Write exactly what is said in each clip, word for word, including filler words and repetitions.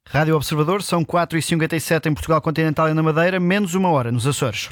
Rádio Observador, são quatro e cinquenta e sete em Portugal Continental e na Madeira, menos uma hora nos Açores.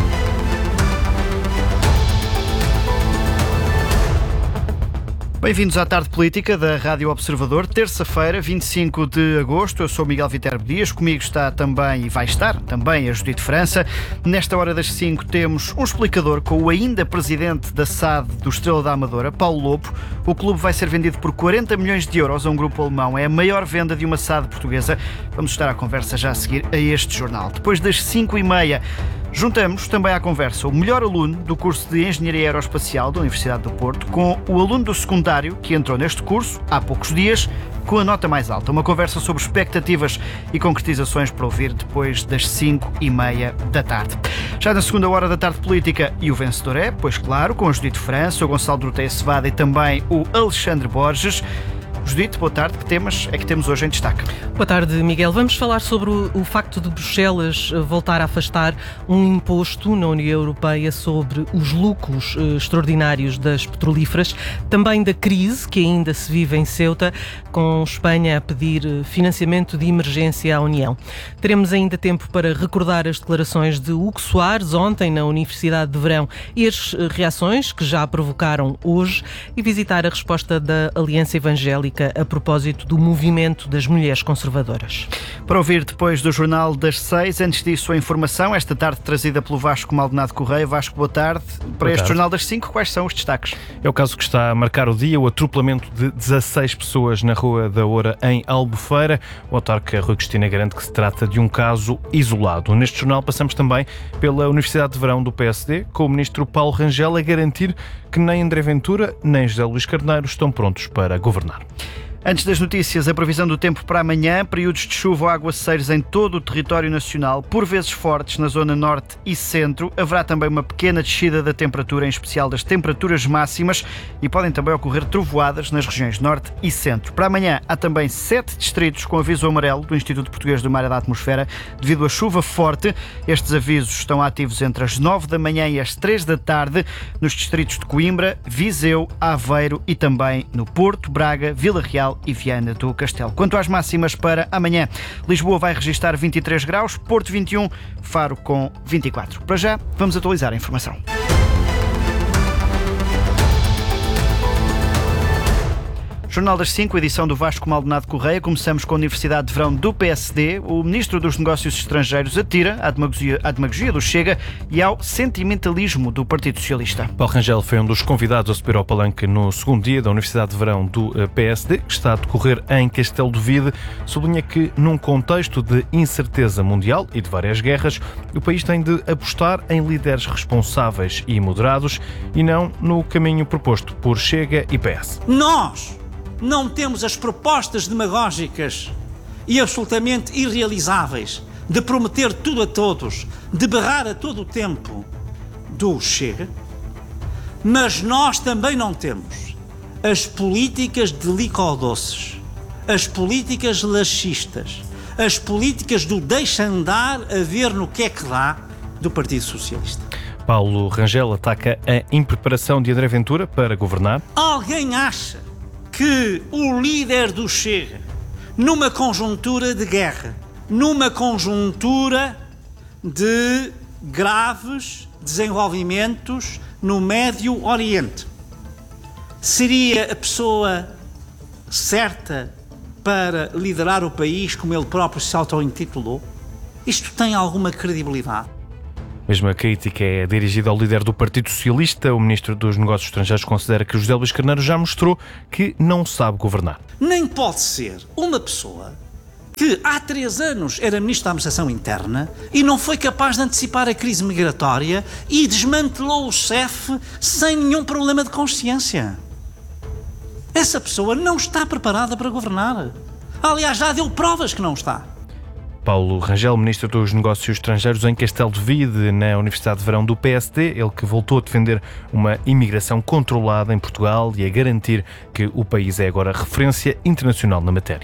Bem-vindos à Tarde Política da Rádio Observador, terça-feira, vinte e cinco de agosto. Eu sou Miguel Viterbo Dias, comigo está também, e vai estar, também a Judite França. Nesta hora das cinco temos um explicador com o ainda presidente da S A D do Estrela da Amadora, Paulo Lobo. O clube vai ser vendido por quarenta milhões de euros a um grupo alemão. É a maior venda de uma S A D portuguesa. Vamos estar à conversa já a seguir a este jornal. Depois das cinco e meia, juntamos também à conversa o melhor aluno do curso de Engenharia Aeroespacial da Universidade do Porto com o aluno do secundário que entrou neste curso há poucos dias com a nota mais alta. Uma conversa sobre expectativas e concretizações para ouvir depois das cinco e meia da tarde. Já na segunda hora da Tarde Política, e o vencedor é, pois claro, com a Judite França, o Gonçalo Doroteia Cevada e também o Alexandre Borges. Judite, boa tarde. Que temas é que temos hoje em destaque? Boa tarde, Miguel. Vamos falar sobre o, o facto de Bruxelas voltar a afastar um imposto na União Europeia sobre os lucros eh, extraordinários das petrolíferas, também da crise que ainda se vive em Ceuta, com Espanha a pedir financiamento de emergência à União. Teremos ainda tempo para recordar as declarações de Hugo Soares ontem na Universidade de Verão e as reações que já provocaram hoje e visitar a resposta da Aliança Evangélica a propósito do movimento das mulheres conservadoras. Para ouvir depois do Jornal das Seis, antes disso a informação, esta tarde trazida pelo Vasco Maldonado Correia. Vasco, boa tarde. Para boa este tarde. Jornal das Cinco, quais são os destaques? É o caso que está a marcar o dia, o atropelamento de dezasseis pessoas na Rua da Oura, em Albufeira. O autarca Rui Cristina garante que se trata de um caso isolado. Neste jornal passamos também pela Universidade de Verão do P S D, com o ministro Paulo Rangel a garantir que nem André Ventura nem José Luís Carneiro estão prontos para governar. Antes das notícias, a previsão do tempo para amanhã, períodos de chuva ou aguaceiros em todo o território nacional, por vezes fortes na zona norte e centro. Haverá também uma pequena descida da temperatura, em especial das temperaturas máximas, e podem também ocorrer trovoadas nas regiões norte e centro. Para amanhã há também sete distritos com aviso amarelo do Instituto Português do Mar e da Atmosfera devido à chuva forte. Estes avisos estão ativos entre as nove da manhã e as três da tarde nos distritos de Coimbra, Viseu, Aveiro e também no Porto, Braga, Vila Real e Viana do Castelo. Quanto às máximas para amanhã, Lisboa vai registrar vinte e três graus, Porto vinte e um, Faro com vinte e quatro. Para já, vamos atualizar a informação. Jornal das cinco, edição do Vasco Maldonado Correia. Começamos com a Universidade de Verão do P S D. O Ministro dos Negócios Estrangeiros atira à demagogia, à demagogia do Chega e ao sentimentalismo do Partido Socialista. Paulo Rangel foi um dos convidados a subir ao palanque no segundo dia da Universidade de Verão do P S D, que está a decorrer em Castelo de Vide. Sublinha que, num contexto de incerteza mundial e de várias guerras, o país tem de apostar em líderes responsáveis e moderados e não no caminho proposto por Chega e P S. Nós não temos as propostas demagógicas e absolutamente irrealizáveis de prometer tudo a todos, de berrar a todo o tempo do Chega, mas nós também não temos as políticas de licodoces, as políticas laxistas, as políticas do deixa andar a ver no que é que dá do Partido Socialista. Paulo Rangel ataca a impreparação de André Ventura para governar. Alguém acha que o líder do Chega, numa conjuntura de guerra, numa conjuntura de graves desenvolvimentos no Médio Oriente, seria a pessoa certa para liderar o país como ele próprio se auto-intitulou? Isto tem alguma credibilidade? Mesmo a crítica é dirigida ao líder do Partido Socialista. O Ministro dos Negócios Estrangeiros considera que José Luís Carneiro já mostrou que não sabe governar. Nem pode ser uma pessoa que há três anos era Ministro da Administração Interna e não foi capaz de antecipar a crise migratória e desmantelou o C E F sem nenhum problema de consciência. Essa pessoa não está preparada para governar. Aliás, já deu provas que não está. Paulo Rangel, Ministro dos Negócios Estrangeiros em Castelo de Vide, na Universidade de Verão do P S D, ele que voltou a defender uma imigração controlada em Portugal e a garantir que o país é agora referência internacional na matéria.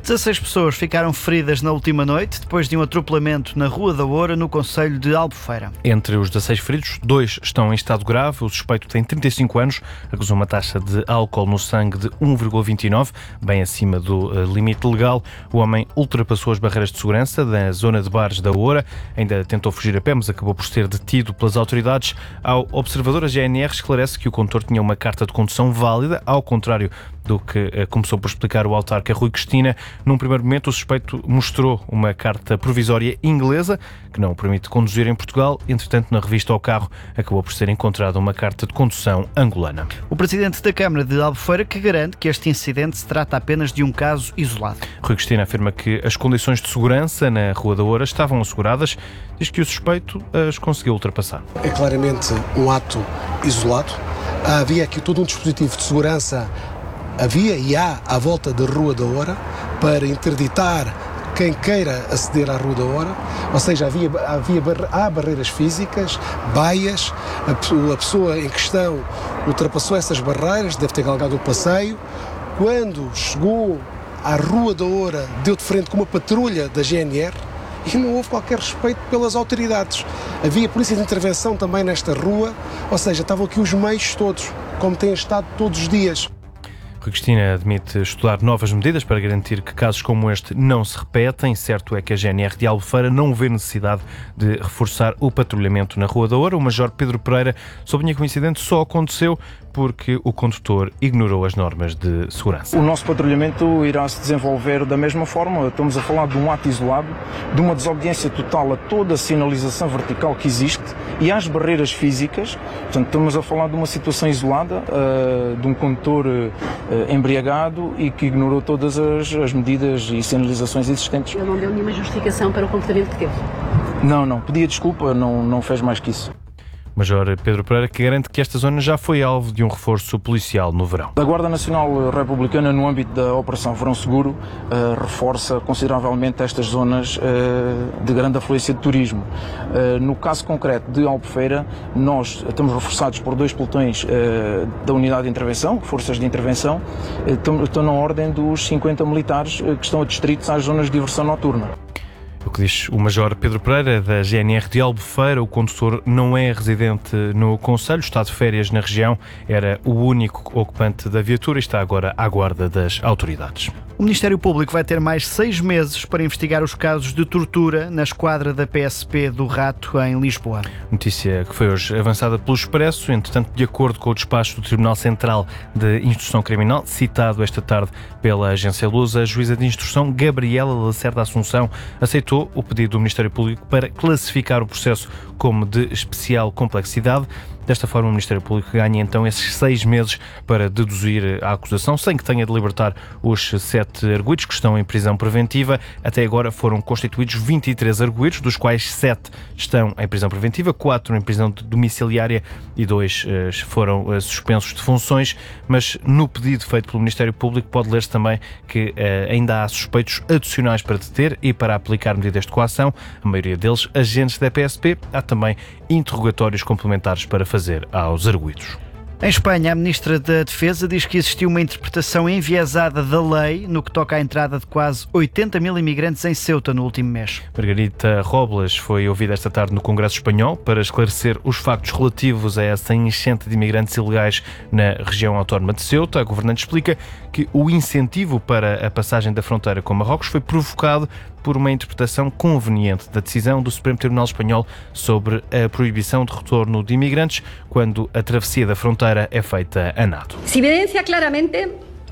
dezasseis pessoas ficaram feridas na última noite depois de um atropelamento na Rua da Oura, no concelho de Albufeira. Entre os dezasseis feridos, dois estão em estado grave. O suspeito tem trinta e cinco anos, acusou uma taxa de álcool no sangue de um vírgula vinte e nove, bem acima do uh, limite legal. O homem ultrapassou as barreiras de segurança da zona de bares da Oura, ainda tentou fugir a pé, mas acabou por ser detido pelas autoridades. Ao observador, a G N R esclarece que o condutor tinha uma carta de condução válida, ao contrário do que uh, começou por explicar o autarca Rui Cristina. Num primeiro momento, o suspeito mostrou uma carta provisória inglesa que não o permite conduzir em Portugal. Entretanto, na revista ao carro, acabou por ser encontrada uma carta de condução angolana. O presidente da Câmara de Albufeira que garante que este incidente se trata apenas de um caso isolado. Rui Cristina afirma que as condições de segurança na Rua da Oura estavam asseguradas. Diz que o suspeito as conseguiu ultrapassar. É claramente um ato isolado. Havia aqui todo um dispositivo de segurança. Havia e há à volta da Rua da Oura para interditar quem queira aceder à Rua da Oura, ou seja, havia, havia, há barreiras físicas, baias, a, a pessoa em questão ultrapassou essas barreiras, deve ter galgado o passeio. Quando chegou à Rua da Oura, deu de frente com uma patrulha da G N R e não houve qualquer respeito pelas autoridades. Havia polícia de intervenção também nesta rua, ou seja, estavam aqui os meios todos, como têm estado todos os dias. Rui Cristina admite estudar novas medidas para garantir que casos como este não se repetem. Certo é que a G N R de Albufeira não vê necessidade de reforçar o patrulhamento na Rua da Oura. O Major Pedro Pereira sublinha que o incidente só aconteceu porque o condutor ignorou as normas de segurança. O nosso patrulhamento irá se desenvolver da mesma forma. Estamos a falar de um ato isolado, de uma desobediência total a toda a sinalização vertical que existe e às barreiras físicas. Portanto, estamos a falar de uma situação isolada, uh, de um condutor uh, embriagado e que ignorou todas as, as medidas e sinalizações existentes. Ele não deu nenhuma justificação para o comportamento que teve? Não, não. Pedia desculpa, não, não fez mais que isso. Major Pedro Pereira, que garante que esta zona já foi alvo de um reforço policial no verão. A Guarda Nacional Republicana, no âmbito da Operação Verão Seguro, uh, reforça consideravelmente estas zonas uh, de grande afluência de turismo. Uh, no caso concreto de Albufeira, nós estamos reforçados por dois pelotões uh, da Unidade de Intervenção, Forças de Intervenção, uh, estão, estão na ordem dos cinquenta militares uh, que estão adstritos às zonas de diversão noturna. O que diz o Major Pedro Pereira, da G N R de Albufeira. O condutor não é residente no concelho, está de férias na região, era o único ocupante da viatura e está agora à guarda das autoridades. O Ministério Público vai ter mais seis meses para investigar os casos de tortura na esquadra da P S P do Rato, em Lisboa. Notícia que foi hoje avançada pelo Expresso. Entretanto, de acordo com o despacho do Tribunal Central de Instrução Criminal, citado esta tarde pela agência Lusa, a juíza de instrução Gabriela Lacerda Assunção aceitou o pedido do Ministério Público para classificar o processo como de especial complexidade. Desta forma, o Ministério Público ganha então esses seis meses para deduzir a acusação, sem que tenha de libertar os sete arguidos que estão em prisão preventiva. Até agora foram constituídos vinte e três arguidos, dos quais sete estão em prisão preventiva, quatro em prisão domiciliária e dois uh, foram uh, suspensos de funções. Mas no pedido feito pelo Ministério Público pode ler-se também que uh, ainda há suspeitos adicionais para deter e para aplicar medidas de coação, a maioria deles agentes da P S P. Há também interrogatórios complementares para fazer aos arguidos. Em Espanha, a Ministra da Defesa diz que existiu uma interpretação enviesada da lei no que toca à entrada de quase oitenta mil imigrantes em Ceuta no último mês. Margarita Robles foi ouvida esta tarde no Congresso Espanhol para esclarecer os factos relativos a essa enchente de imigrantes ilegais na região autónoma de Ceuta. A governante explica que o incentivo para a passagem da fronteira com Marrocos foi provocado por uma interpretação conveniente da decisão do Supremo Tribunal Espanhol sobre a proibição de retorno de imigrantes quando a travessia da fronteira é feita a nado. Se evidencia claramente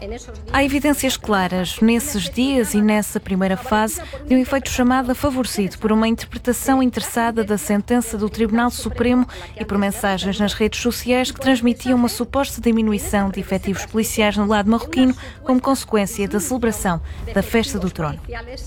Há evidências claras nesses dias e nessa primeira fase de um efeito chamado a favorecido por uma interpretação interessada da sentença do Tribunal Supremo e por mensagens nas redes sociais que transmitiam uma suposta diminuição de efetivos policiais no lado marroquino como consequência da celebração da Festa do Trono.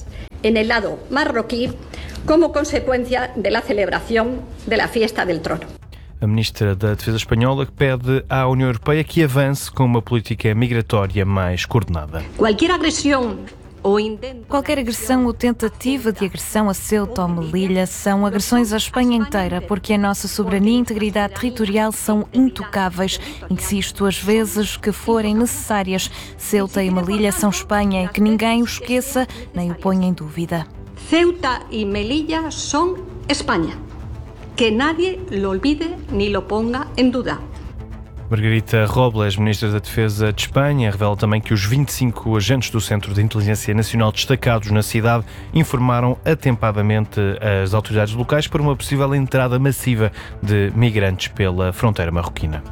En el lado marroquí, como consecuencia de la celebración de la Fiesta del Trono. A Ministra da Defesa espanhola pede à União Europeia que avance com uma política migratória mais coordenada. Qualquer agresión Qualquer agressão ou tentativa de agressão a Ceuta ou Melilla são agressões à Espanha inteira, porque a nossa soberania e integridade territorial são intocáveis. Insisto as vezes que forem necessárias. Ceuta e Melilla são Espanha e que ninguém o esqueça nem o ponha em dúvida. Ceuta y Melilla son España. Que nadie lo olvide ni lo ponga en duda. Margarita Robles, Ministra da Defesa de Espanha, revela também que os vinte e cinco agentes do Centro de Inteligência Nacional destacados na cidade informaram atempadamente as autoridades locais para uma possível entrada massiva de migrantes pela fronteira marroquina.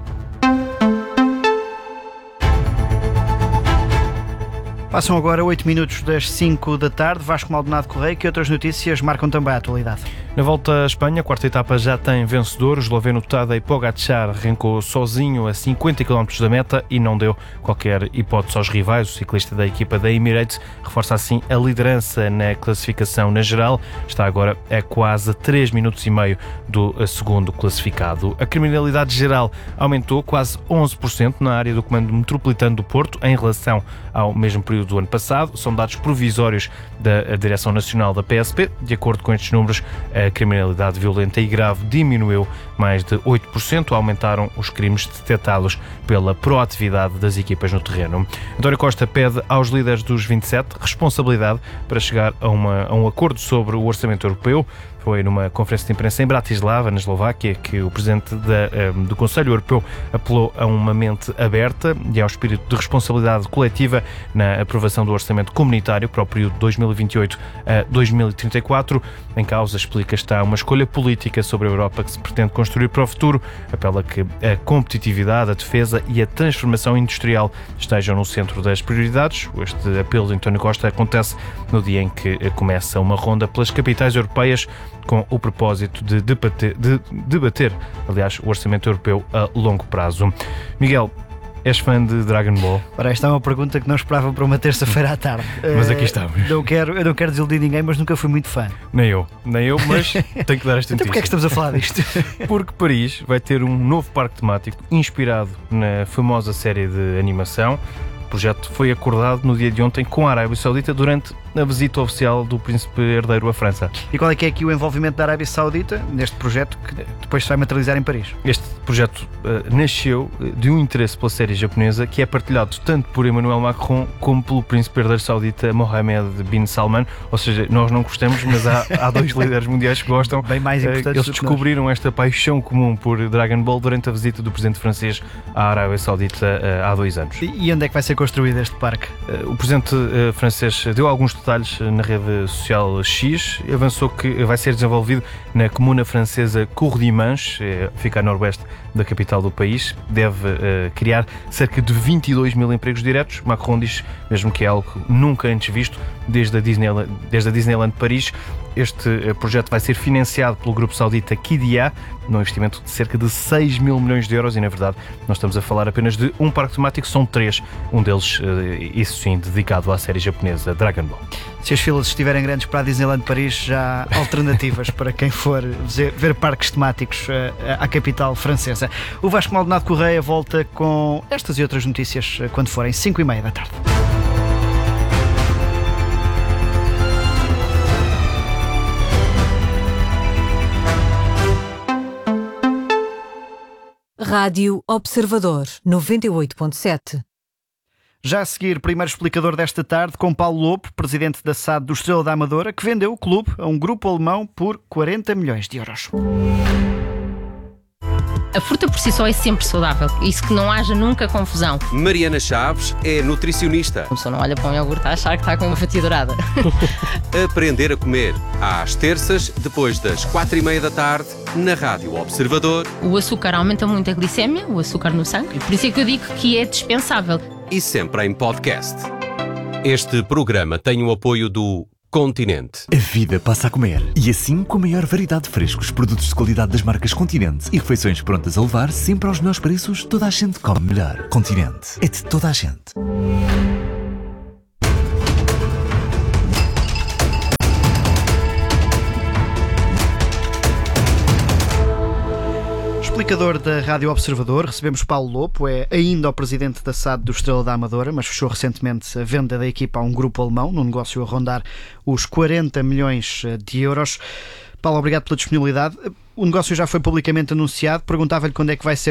Passam agora oito minutos das cinco da tarde. Vasco Maldonado Correia, que outras notícias marcam também a atualidade? Na volta à Espanha, a quarta etapa já tem vencedor. O esloveno Tadej Pogačar arrancou sozinho a cinquenta quilómetros da meta e não deu qualquer hipótese aos rivais. O ciclista da equipa da Emirates reforça assim a liderança na classificação na geral. Está agora a quase três minutos e meio do segundo classificado. A criminalidade geral aumentou quase onze por cento na área do Comando Metropolitano do Porto em relação ao mesmo período do ano passado. São dados provisórios da Direção Nacional da P S P. De acordo com estes números, a criminalidade violenta e grave diminuiu mais de oito por cento, aumentaram os crimes detectados pela proatividade das equipas no terreno. António Costa pede aos líderes dos vinte e sete responsabilidade para chegar a, uma, a um acordo sobre o orçamento europeu. Foi numa conferência de imprensa em Bratislava, na Eslováquia, que o presidente da, do Conselho Europeu apelou a uma mente aberta e ao espírito de responsabilidade coletiva na aprovação do orçamento comunitário para o período de dois mil e vinte e oito a dois mil e trinta e quatro. Em causa, explica, está uma escolha política sobre a Europa que se pretende construir para o futuro. Apela que a competitividade, a defesa e a transformação industrial estejam no centro das prioridades. Este apelo de António Costa acontece no dia em que começa uma ronda pelas capitais europeias com o propósito de debater, de debater, aliás, o orçamento europeu a longo prazo. Miguel, és fã de Dragon Ball? Ora, esta é uma pergunta que não esperava para uma terça-feira à tarde. Mas aqui estamos. Uh, não quero, eu não quero desiludir ninguém, mas nunca fui muito fã. Nem eu, nem eu, mas tenho que dar esta notícia. Então porquê é que estamos a falar disto? Porque Paris vai ter um novo parque temático inspirado na famosa série de animação. O projeto foi acordado no dia de ontem com a Arábia Saudita durante a visita oficial do príncipe herdeiro à França. E qual é que é aqui o envolvimento da Arábia Saudita neste projeto que depois se vai materializar em Paris? Este projeto uh, nasceu de um interesse pela série japonesa que é partilhado tanto por Emmanuel Macron como pelo príncipe herdeiro saudita Mohammed bin Salman. Ou seja, nós não gostamos, mas há, há dois líderes mundiais que gostam. Bem mais importantes. Uh, eles descobriram nós. esta paixão comum por Dragon Ball durante a visita do presidente francês à Arábia Saudita uh, há dois anos. E, e onde é que vai ser construído este parque? Uh, o presidente uh, francês deu alguns detalhes na rede social X e avançou que vai ser desenvolvido na comuna francesa Cour-Dimanche, fica a noroeste da capital do país. Deve uh, criar cerca de vinte e dois mil empregos diretos. Macron diz mesmo que é algo nunca antes visto desde a Disneyland, desde a Disneyland Paris. Este uh, projeto vai ser financiado pelo grupo saudita Qiddiya, num investimento de cerca de seis mil milhões de euros e, na verdade, nós estamos a falar apenas de um parque temático, são três, um deles, uh, isso sim, dedicado à série japonesa Dragon Ball. Se as filas estiverem grandes para a Disneyland Paris, já há alternativas para quem for ver parques temáticos à capital francesa. O Vasco Maldonado Correia volta com estas e outras notícias quando forem cinco e meia da tarde. Rádio Observador noventa e oito ponto sete. Já a seguir, primeiro explicador desta tarde com Paulo Lobo, presidente da S A D do Estrela da Amadora, que vendeu o clube a um grupo alemão por quarenta milhões de euros. A fruta por si só é sempre saudável, isso que não haja nunca confusão. Mariana Chaves é nutricionista. A pessoa não olha para um iogurte a achar que está com uma fatia dourada. Aprender a comer, às terças, depois das quatro e meia da tarde, na Rádio Observador. O açúcar aumenta muito a glicémia, o açúcar no sangue, e por isso é que eu digo que é dispensável. E sempre em podcast. Este programa tem o apoio do Continente. A vida passa a comer. E assim, com a maior variedade de frescos, produtos de qualidade das marcas Continente e refeições prontas a levar, sempre aos melhores preços, toda a gente come melhor. Continente. É de toda a gente. explicador da Rádio Observador, recebemos Paulo Lopo, é ainda o presidente da S A D do Estrela da Amadora, mas fechou recentemente a venda da equipa a um grupo alemão, num negócio a rondar os quarenta milhões de euros. Paulo, obrigado pela disponibilidade. O negócio já foi publicamente anunciado. Perguntava-lhe quando é que vai ser